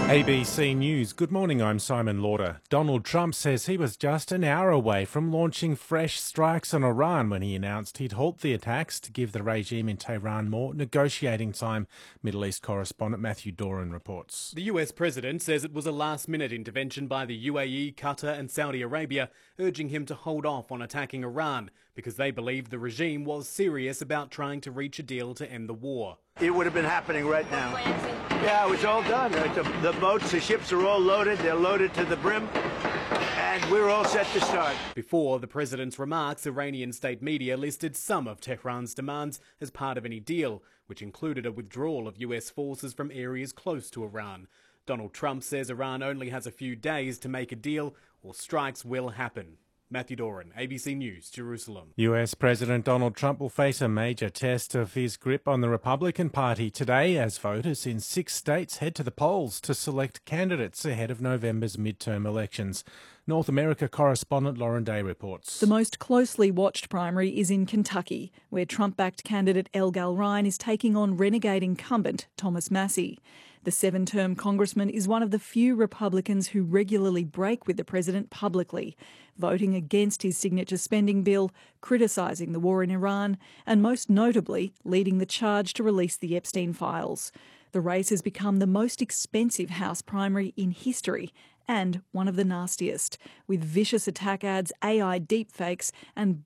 ABC News. Good morning, I'm Simon Lauder. Donald Trump says he was just an hour away from launching fresh strikes on Iran when he announced he'd halt the attacks to give the regime in Tehran more negotiating time. Middle East correspondent Matthew Doran reports. The US president says it was a last-minute intervention by the UAE, Qatar and Saudi Arabia, urging him to hold off on attacking Iran because they believed the regime was serious about trying to reach a deal to end the war. It would have been happening right now. Yeah, it was all done. The boats, the ships are all loaded. They're loaded to the brim. And we're all set to start. Before the president's remarks, Iranian state media listed some of Tehran's demands as part of any deal, which included a withdrawal of US forces from areas close to Iran. Donald Trump says Iran only has a few days to make a deal or strikes will happen. Matthew Doran, ABC News, Jerusalem. US President Donald Trump will face a major test of his grip on the Republican Party today as voters in 6 states head to the polls to select candidates ahead of November's midterm elections. North America correspondent Lauren Day reports. The most closely watched primary is in Kentucky, where Trump-backed candidate Elgal Ryan is taking on renegade incumbent Thomas Massie. The 7-term congressman is one of the few Republicans who regularly break with the president publicly, voting against his signature spending bill, criticising the war in Iran, and most notably leading the charge to release the Epstein files. The race has become the most expensive House primary in history and one of the nastiest, with vicious attack ads, AI deepfakes and